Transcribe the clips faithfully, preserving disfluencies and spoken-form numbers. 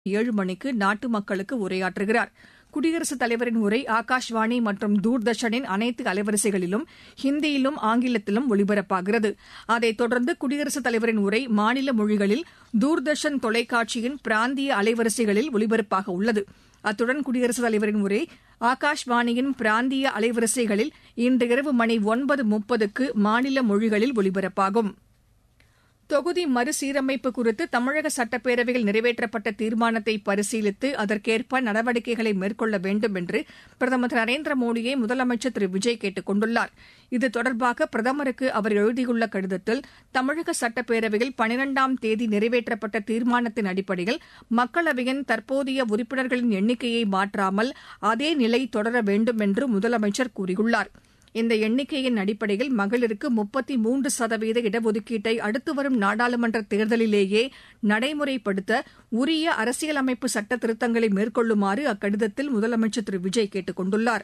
ஏழு மணிக்கு நாட்டு மக்களுக்கு உரையாற்றுகிறார். குடியரசுத் தலைவரின் உரை ஆகாஷ்வாணி மற்றும் தூர்தர்ஷனின் அனைத்து அலைவரிசைகளிலும் ஹிந்தியிலும் ஆங்கிலத்திலும் ஒலிபரப்பாகிறது. அதைத் தொடர்ந்து குடியரசுத் தலைவரின் உரை மாநில மொழிகளில் தூர்தர்ஷன் தொலைக்காட்சியின் பிராந்திய அலைவரிசைகளில் ஒலிபரப்பாக உள்ளது. அத்துடன் குடியரசுத் தலைவரின் உரை ஆகாஷ்வாணியின் பிராந்திய அலைவரிசைகளில் இன்று இரவு மணி ஒன்பது முப்பதுக்கு மாநில மொழிகளில் ஒலிபரப்பாகும். தொகுதி மறுசீரமைப்பு குறித்து தமிழக சட்டப்பேரவையில் நிறைவேற்றப்பட்ட தீர்மானத்தை பரிசீலித்து அதற்கேற்ப நடவடிக்கைகளை மேற்கொள்ள வேண்டும் என்று பிரதமர் திரு நரேந்திர மோடியை முதலமைச்சர் திரு விஜய் கேட்டுக் கொண்டுள்ளார். இது தொடர்பாக பிரதமருக்கு அவர் எழுதியுள்ள கடிதத்தில் தமிழக சட்டப்பேரவையில் பனிரெண்டாம் தேதி நிறைவேற்றப்பட்ட தீர்மானத்தின் அடிப்படையில் மக்களவையின் தற்போதைய உறுப்பினர்களின் எண்ணிக்கையை மாற்றாமல் அதே நிலை தொடர வேண்டும் என்று முதலமைச்சர் கூறியுள்ளார். இந்த எண்ணிக்கையின் அடிப்படையில் மகளிருக்கு முப்பத்தி மூன்று சதவீத இடஒதுக்கீட்டை அடுத்து வரும் நாடாளுமன்ற தேர்தலிலேயே நடைமுறைப்படுத்த உரிய அரசியலமைப்பு சட்ட திருத்தங்களை மேற்கொள்ளுமாறு அக்கடிதத்தில் முதலமைச்சர் திரு விஜய் கேட்டுக் கொண்டுள்ளார்.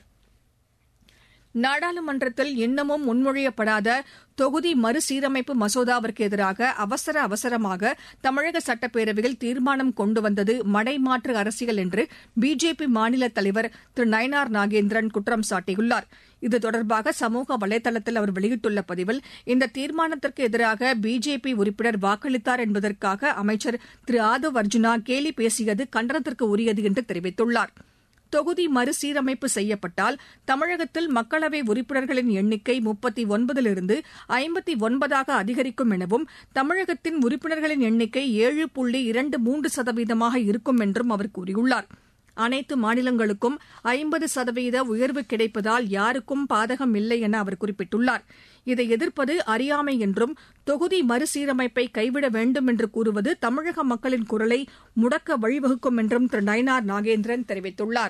நாடாளுமன்றத்தில் இன்னமும் முன்மொழியப்படாத தொகுதி மறுசீரமைப்பு மசோதாவிற்கு எதிராக அவசர அவசரமாக தமிழக சட்டப்பேரவையில் தீர்மானம் கொண்டு வந்தது மடைமாற்று அரசியல் என்று பிஜேபி மாநில தலைவர் திரு நயினார் நாகேந்திரன் குற்றம் சாட்டியுள்ளார். இது தொடர்பாக சமூக வலைதளத்தில் அவர் வெளியிட்டுள்ள பதிவில் இந்த தீர்மானத்திற்கு எதிராக பிஜேபி உறுப்பினர் வாக்களித்தார் என்பதற்காக அமைச்சர் திரு ஆதவ் அர்ஜுனா கேலி பேசியது கண்டனத்திற்கு உரியது என்று தெரிவித்துள்ளார். தொகுதி மறுசீரமைப்பு செய்யப்பட்டால் தமிழகத்தில் மக்களவை உறுப்பினர்களின் எண்ணிக்கை முப்பத்தி ஒன்பதிலிருந்து ஐம்பத்தி ஒன்பதாக அதிகரிக்கும் எனவும் தமிழகத்தின் உறுப்பினர்களின் எண்ணிக்கை ஏழு புள்ளி இரண்டு மூன்று சதவீதமாக இருக்கும் என்றும் அவர் கூறியுள்ளார். அனைத்து மாநிலங்களுக்கும் ஐம்பது சதவீத உயர்வு கிடைப்பதால் யாருக்கும் பாதகம் இல்லை என அவர் குறிப்பிட்டுள்ளார். இதை எதிர்ப்பது அறியாமை என்றும் தொகுதி மறுசீரமைப்பை கைவிட வேண்டும் என்று கூறுவது தமிழக மக்களின் குரலை முடக்க வழிவகுக்கும் என்றும் திரு நயினார் நாகேந்திரன் தெரிவித்துள்ளார்.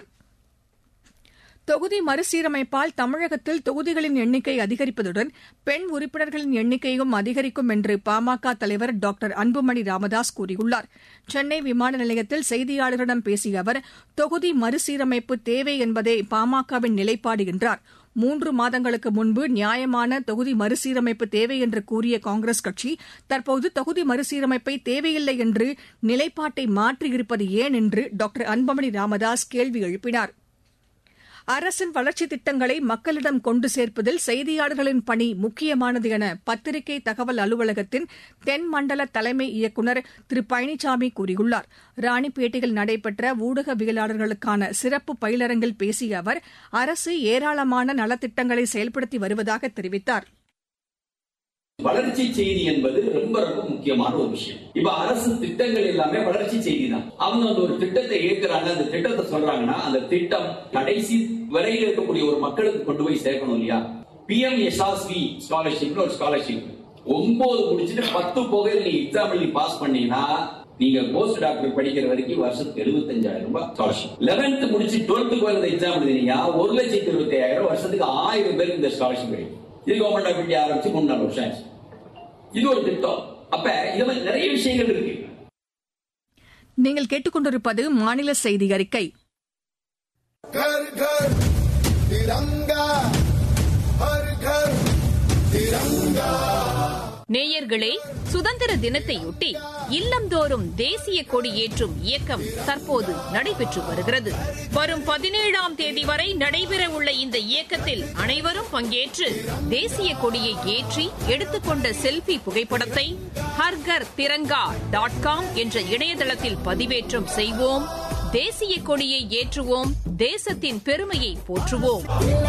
தொகுதி மறுசீரமைப்பால் தமிழகத்தில் தொகுதிகளின் எண்ணிக்கை அதிகரிப்பதுடன் பெண் உறுப்பினர்களின் எண்ணிக்கையும் அதிகரிக்கும் என்று பாமக தலைவர் டாக்டர் அன்புமணி ராமதாஸ் கூறியுள்ளார். சென்னை விமான நிலையத்தில் செய்தியாளர்களிடம் பேசிய அவர் தொகுதி மறுசீரமைப்பு தேவை என்பதே பாமகவின் நிலைப்பாடு என்றார். மூன்று மாதங்களுக்கு முன்பு நியாயமான தொகுதி மறுசீரமைப்பு தேவை என்று கூறிய காங்கிரஸ் கட்சி தற்போது தொகுதி மறுசீரமைப்பை தேவையில்லை என்று நிலைப்பாட்டை மாற்றியிருப்பது ஏன் என்று டாக்டர் அன்புமணி ராமதாஸ் கேள்வி எழுப்பினார். அரசின் வளர்ச்சித் திட்டங்களை மக்களிடம் கொண்டு சேர்ப்பதில் செய்தியாளர்களின் பணி முக்கியமானது என பத்திரிகை தகவல் அலுவலகத்தின் தென் மண்டல தலைமை இயக்குநர் திரு பழனிசாமி கூறியுள்ளார். ராணிப்பேட்டையில் நடைபெற்ற ஊடகவியலாளர்களுக்கான சிறப்பு பயிலரங்கில் பேசிய அவர் அரசு ஏராளமான நலத்திட்டங்களை செயல்படுத்தி வருவதாக தெரிவித்தார். வளர்ச்சி செய்தி என்பது ரொம்ப ரொம்ப முக்கியமான ஒரு விஷயம். இப்ப அரசு திட்டங்கள் எல்லாமே வளர்ச்சி செய்தி தான். அவங்க வந்து ஒரு திட்டத்தை ஏற்கிறாங்க, அந்த திட்டத்தை சொல்றாங்கன்னா அந்த திட்டம் கடைசி வரையில் இருக்கக்கூடிய ஒரு மக்களுக்கு கொண்டு போய் சேர்க்கணும் இல்லையா? பிஎம் எஸ்ஆர்சி ஸ்காலர்ஷிப் ஒரு ஸ்காலர்ஷிப் ஒன்பது முடிச்சுட்டு பத்து போக நீங்க எக்ஸாம் எழுதி பாஸ் பண்ணீங்கன்னா நீங்க போஸ்ட் டாக்டர் படிக்கிற வரைக்கும் வருஷத்துக்கு எழுபத்தஞ்சாயிரம் ரூபாய் ஸ்காலர்ஷிப். லெவன்த் முடிச்சு டுவெல்த் போய் எக்ஸாம் எழுதினீங்க ஒரு லட்சத்தி இருபத்தி ஐயாயிரம் வருஷத்துக்கு ஆயிரம் பேருக்கு இந்த ஸ்காலர்ஷிப் கிடைக்கும். இது கவர்மெண்ட் ஆஃப் இந்தியா ஆரம்பிச்சு மூணு நாலு வருஷம் ஆச்சு. இது ஒரு திட்டம். அப்ப இது மாதிரி நிறைய விஷயங்கள் இருக்கு. நீங்கள் கேட்டுக்கொண்டிருப்பது மாநில செய்தி அறிக்கை. घर घर तिरंगा हर घर तिरंगा. நேயர்களே, சுதந்திர தினத்தையொட்டி இல்லந்தோறும் தேசிய கொடி ஏற்றும் இயக்கம் தற்போது நடைபெற்று வருகிறது. வரும் பதினேழாம் தேதி வரை நடைபெறவுள்ள இந்த இயக்கத்தில் அனைவரும் பங்கேற்று தேசிய கொடியை ஏற்றி எடுத்துக்கொண்ட செல்பி புகைப்படத்தை ஹர்கர் திரங்கா டாட் காம் என்ற இணையதளத்தில் பதிவேற்றம் செய்வோம். தேசிய கொடியை ஏற்றுவோம், தேசத்தின் பெருமையை போற்றுவோம்.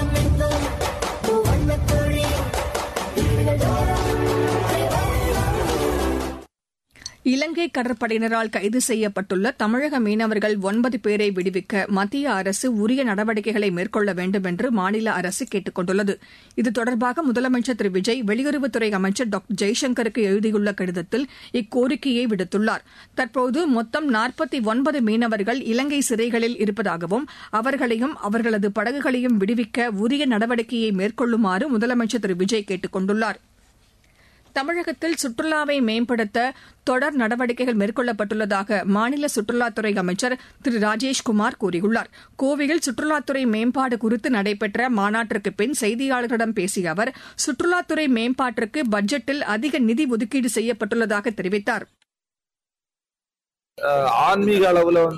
இலங்கை கடற்படையினரால் கைது செய்யப்பட்டுள்ள தமிழக மீனவர்கள் ஒன்பது பேரை விடுவிக்க மத்திய அரசு உரிய நடவடிக்கைகளை மேற்கொள்ள வேண்டும் என்று மாநில அரசு கேட்டுக் கொண்டுள்ளது. இது தொடர்பாக முதலமைச்சர் திரு விஜய் வெளியுறவுத்துறை அமைச்சர் டாக்டர் ஜெய்சங்கருக்கு எழுதியுள்ள கடிதத்தில் இக்கோரிக்கையை விடுத்துள்ளார். தற்போது மொத்தம் நாற்பத்தி ஒன்பது மீனவர்கள் இலங்கை சிறைகளில் இருப்பதாகவும் அவர்களையும் அவர்களது படகுகளையும் விடுவிக்க உரிய நடவடிக்கையை மேற்கொள்ளுமாறு முதலமைச்சர் திரு விஜய் கேட்டுக் கொண்டுள்ளார். தமிழகத்தில் சுற்றுலாவை மேம்படுத்த தொடர் நடவடிக்கைகள் மேற்கொள்ளப்பட்டுள்ளதாக மாநில சுற்றுலாத்துறை அமைச்சர் திரு ராஜேஷ்குமார் கூறியுள்ளார். கோவையில் சுற்றுலாத்துறை மேம்பாடு குறித்து நடைபெற்ற மாநாட்டிற்கு பின் செய்தியாளர்களிடம் பேசிய அவர் சுற்றுலாத்துறை மேம்பாட்டிற்கு பட்ஜெட்டில் அதிக நிதி ஒதுக்கீடு செய்யப்பட்டுள்ளதாக தெரிவித்தார். ஆன்மீக அளவுல